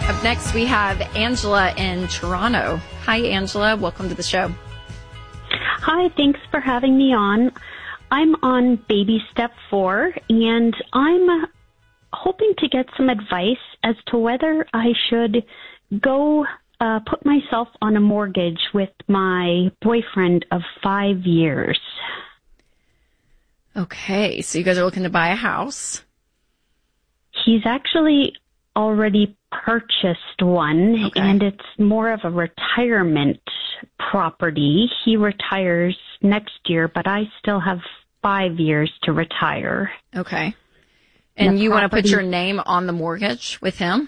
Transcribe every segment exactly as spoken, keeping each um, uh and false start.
Up next, we have Angela in Toronto. Hi, Angela. Welcome to the show. Hi, thanks for having me on. I'm on baby step four, and I'm hoping to get some advice as to whether I should go uh, put myself on a mortgage with my boyfriend of five years. Okay, so you guys are looking to buy a house. He's actually already purchased one, okay. and it's more of a retirement property. He retires next year, but I still have five years to retire. Okay. And the you want to put property- your name on the mortgage with him?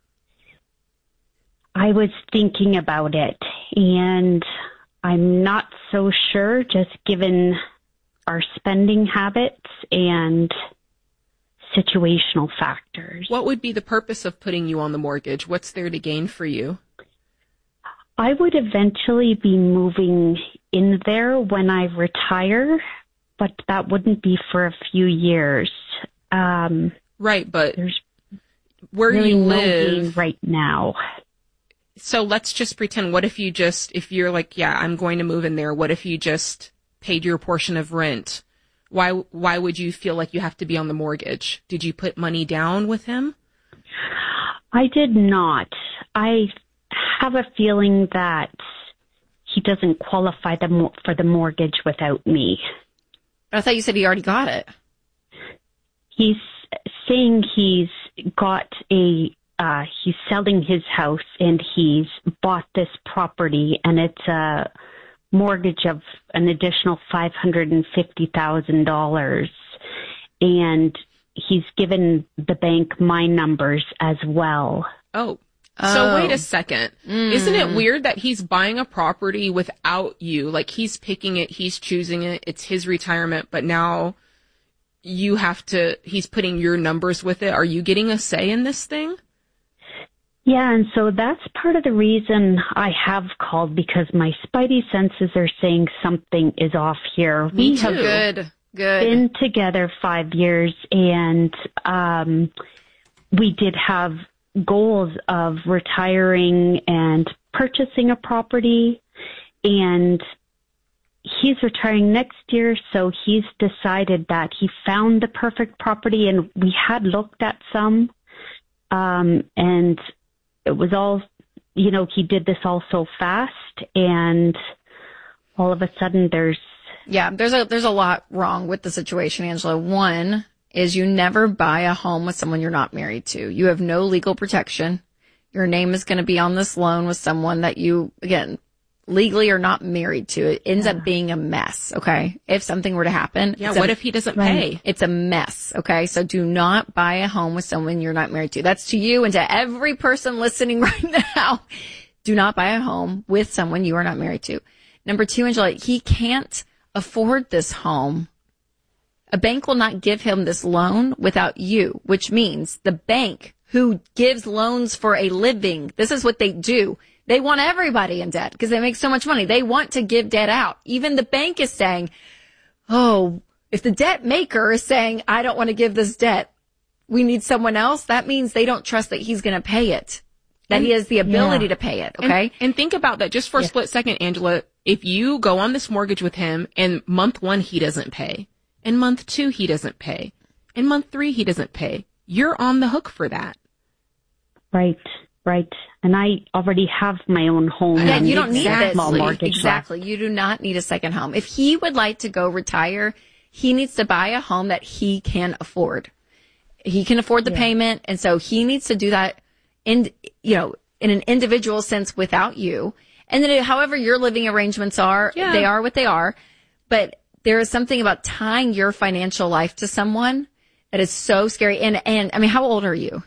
I was thinking about it, and I'm not so sure, just given our spending habits and situational factors. What would be the purpose of putting you on the mortgage? What's there to gain for you? I would eventually be moving in there when I retire, but that wouldn't be for a few years. Um, right, but there's where really you no live gain right now. So let's just pretend, what if you just, if you're like, yeah, I'm going to move in there, what if you just paid your portion of rent? Why, why would you feel like you have to be on the mortgage? Did you put money down with him? I did not. I have a feeling that he doesn't qualify the mo- for the mortgage without me. I thought you said he already got it. He's saying he's got a, uh, he's selling his house and he's bought this property, and it's a mortgage of an additional five hundred fifty thousand dollars. And he's given the bank my numbers as well. Oh. Oh. So wait a second. Mm. Isn't it weird that he's buying a property without you? Like, he's picking it, he's choosing it, it's his retirement, but now you have to, he's putting your numbers with it. Are you getting a say in this thing? Yeah, and so that's part of the reason I have called, because my spidey senses are saying something is off here. Me we too. have Good, good. been together five years, and um, we did have goals of retiring and purchasing a property, and he's retiring next year, so he's decided that he found the perfect property, and we had looked at some, um, and it was all, you know, he did this all so fast, and all of a sudden there's... Yeah, there's a there's a lot wrong with the situation, Angela. One is you never buy a home with someone you're not married to. You have no legal protection. Your name is going to be on this loan with someone that you, again, legally are not married to. It ends yeah. up being a mess, okay? If something were to happen. Yeah, what a, if he doesn't right. pay? It's a mess, okay? So do not buy a home with someone you're not married to. That's to you and to every person listening right now. Do not buy a home with someone you are not married to. Number two, Angela, he can't afford this home. A bank will not give him this loan without you, which means the bank who gives loans for a living, this is what they do. They want everybody in debt because they make so much money. They want to give debt out. Even the bank is saying, oh, if the debt maker is saying, I don't want to give this debt, we need someone else, that means they don't trust that he's going to pay it, that and, he has the ability yeah. to pay it, okay? And, and think about that just for a yeah. split second, Angela. If you go on this mortgage with him and month one he doesn't pay, and month two he doesn't pay, and month three he doesn't pay, you're on the hook for that. Right. Right. And I already have my own home. Yeah, you don't need this. Small mortgage exactly. left. You do not need a second home. If he would like to go retire, he needs to buy a home that he can afford. He can afford the yeah. payment. And so he needs to do that in, you know, in an individual sense without you. And then however your living arrangements are, yeah. they are what they are. But there is something about tying your financial life to someone that is so scary. And, and I mean, how old are you?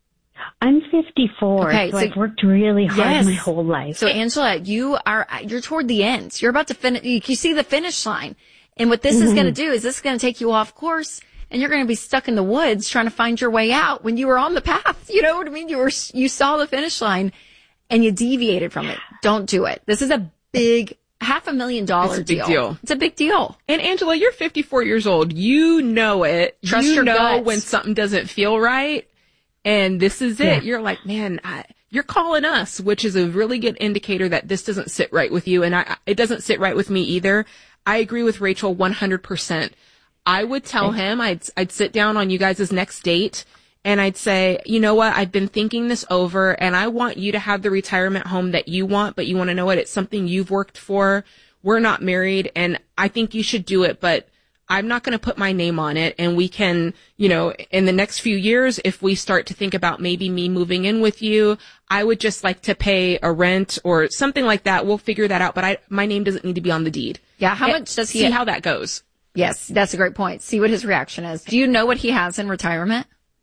I'm fifty-four, okay, so, so I've worked really hard yes. my whole life. So, Angela, you are, you're toward the end. You're about to finish, you, you see the finish line. And what this mm-hmm. is going to do is this is going to take you off course, and you're going to be stuck in the woods trying to find your way out when you were on the path. You know what I mean? You were, you saw the finish line and you deviated from it. Don't do it. This is a big, half a million dollar it's a big deal. deal. It's a big deal. And Angela, you're fifty-four years old. You know it. Trust you your know guts. when something doesn't feel right. and this is it. Yeah. You're like, man, I, you're calling us, which is a really good indicator that this doesn't sit right with you. And I, it doesn't sit right with me either. I agree with Rachel one hundred percent. I would tell Okay. him, I'd, I'd sit down on you guys' next date and I'd say, you know what? I've been thinking this over and I want you to have the retirement home that you want, but you want to know what? It's something you've worked for. We're not married and I think you should do it, but I'm not going to put my name on it. And we can, you know, in the next few years, if we start to think about maybe me moving in with you, I would just like to pay a rent or something like that. We'll figure that out. But I, my name doesn't need to be on the deed. Yeah. How And much does he see how that goes? Yes, that's a great point. See what his reaction is. Do you know what he has in retirement?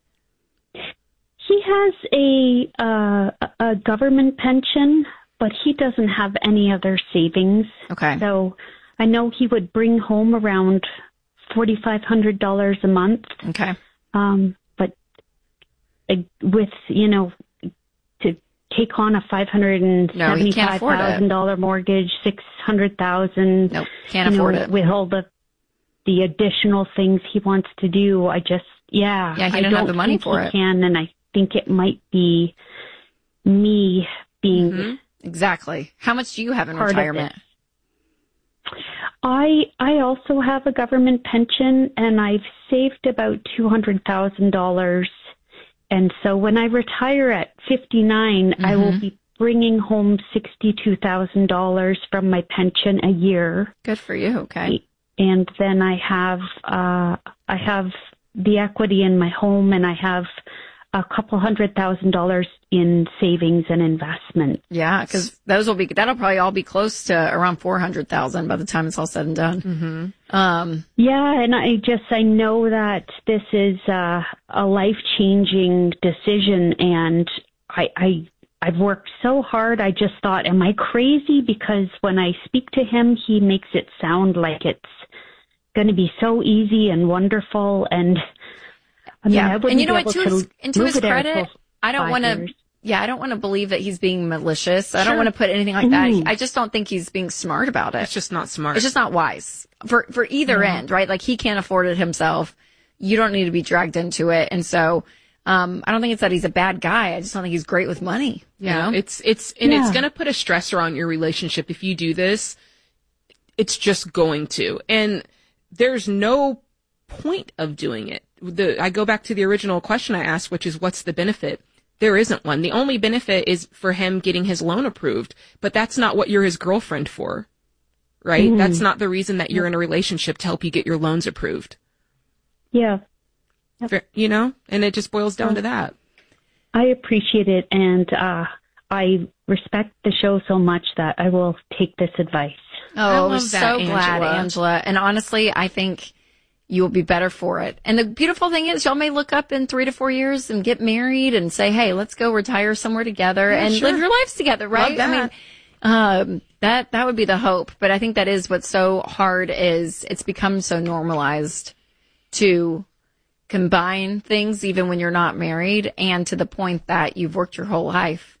He has a uh, a government pension, but he doesn't have any other savings. Okay. So I know he would bring home around forty-five hundred dollars a month. Okay. Um, but uh, with, you know, to take on a five hundred seventy-five thousand dollars mortgage, six hundred thousand dollars. Nope, can't afford know, it. With all the the additional things he wants to do, I just, yeah. Yeah, he I didn't don't have the money think for he it. can, and I think it might be me being Mm-hmm. Exactly. How much do you have in part of retirement? it. I I also have a government pension, and I've saved about two hundred thousand dollars. And so when I retire at fifty-nine, Mm-hmm. I will be bringing home sixty-two thousand dollars from my pension a year. Good for you. Okay. And then I have uh, I have the equity in my home, and I have a couple hundred thousand dollars in savings and investment. Yeah, because those will be, that'll probably all be close to around four hundred thousand by the time it's all said and done. Mm-hmm. Um, Yeah, and I just, I know that this is uh, a life-changing decision, and I, I, I've worked so hard. I just thought, am I crazy? Because when I speak to him, he makes it sound like it's going to be so easy and wonderful. And I mean, yeah. I wouldn't And you know be what, able to his, to and to move his there credit, until I don't five want to, years. yeah, I don't want to believe that he's being malicious. I Sure. don't want to put anything like that. Mhm. I just don't think he's being smart about it. It's just not smart. It's just not wise for, for either Yeah. end, right? Like he can't afford it himself. You don't need to be dragged into it. And so, um, I don't think it's that he's a bad guy. I just don't think he's great with money. Yeah, You know? it's, it's, and it's Yeah. going to put a stressor on your relationship. If you do this, it's just going to. And there's no point of doing it. The, I go back to the original question I asked, which is what's the benefit? There isn't one. The only benefit is for him getting his loan approved, but that's not what you're his girlfriend for, right? Mhm. That's not the reason that you're in a relationship, to help you get your loans approved. Yeah, Fair- You know, and it just boils down to that. I appreciate it, and uh, I respect the show so much that I will take this advice. I Oh, love so that, glad, Angela. Angela. And honestly, I think you will be better for it. And the beautiful thing is y'all may look up in three to four years and get married and say, hey, let's go retire somewhere together Yeah, and sure. live your lives together, right? Love I mean, um, that, that would be the hope. But I think that is what's so hard is it's become so normalized to combine things even when you're not married, and to the point that you've worked your whole life.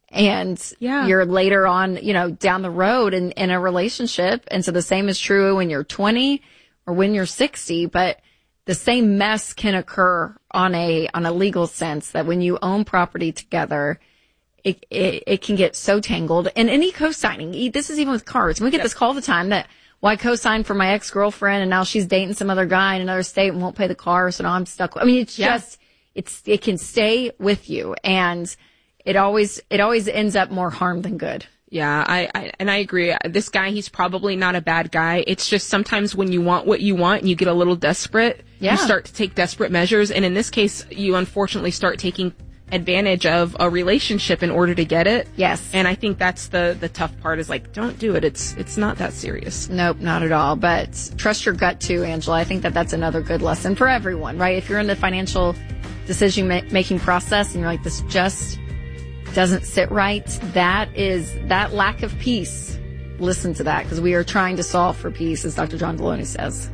And Yeah. you're later on, you know, down the road in, in a relationship. And so the same is true when you're twenty or when you're sixty, but the same mess can occur on a, on a legal sense, that when you own property together, it, it, it can get so tangled. And any co-signing, e- this is even with cars. We get this call all the time that, well, I co-signed for my ex-girlfriend and now she's dating some other guy in another state and won't pay the car. So now I'm stuck. I mean, it's Yeah. just, it's, it can stay with you, and it always, it always ends up more harm than good. Yeah, I, I and I agree. This guy, he's probably not a bad guy. It's just sometimes when you want what you want and you get a little desperate, Yeah. you start to take desperate measures. And in this case, you unfortunately start taking advantage of a relationship in order to get it. Yes. And I think that's the the tough part, is like, don't do it. It's it's not that serious. Nope, not at all. But trust your gut too, Angela. I think that that's another good lesson for everyone, right? If you're in the financial decision ma- making process and you're like, this just doesn't sit right, that is that lack of peace. Listen to that, because we are trying to solve for peace, as Doctor John Deloney says.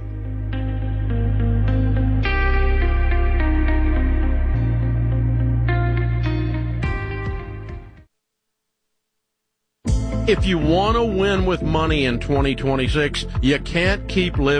If you want to win with money in twenty twenty-six, you can't keep living